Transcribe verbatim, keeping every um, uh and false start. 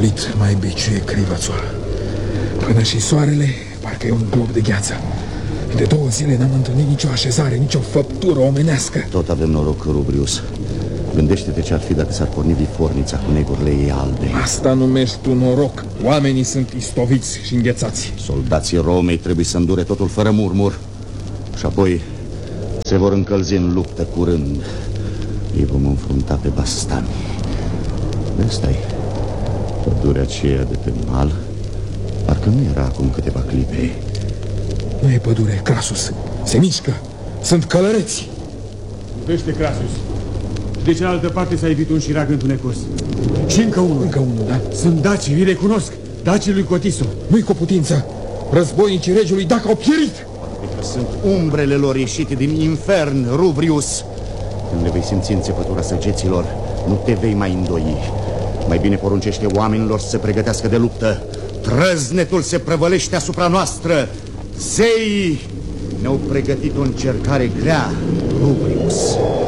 Plit mai beciuie crivățul. Până și soarele parcă e un glob de gheață. De două zile n-am întâlnit nicio așezare, nicio făptură omenească. Tot avem noroc, Rubrius. Gândește-te ce ar fi dacă s-ar porni vifornița cu negurile ei albe. Asta numești tu noroc. Oamenii sunt istoviți și înghețați. Soldații Romei trebuie să îndure totul fără murmur. Și apoi se vor încălzi în luptă curând. Ei vom înfrunta pe bastani. Ăsta-i pădurea aceea de pe mal. Parcă nu era acum câteva clipe. Nu e pădure, Crasus. Se mișcă. Sunt călăreți. Vește, Crasus. De cealaltă parte s-a evit un șirac întunecos. Și încă unul. Încă unul, da? Sunt dacii, îi recunosc. Dacii lui Cotiso. Nu-i cu putință. Războinicii regiului Dac au pierit. Că sunt umbrele lor ieșite din infern, Rubrius. Când le vei simți înțepătura săgeților, nu te vei mai îndoi. Mai bine poruncește oamenilor să se pregătească de luptă. Trăznetul se prăvălește asupra noastră. Zeii ne-au pregătit o încercare grea, Rubrius.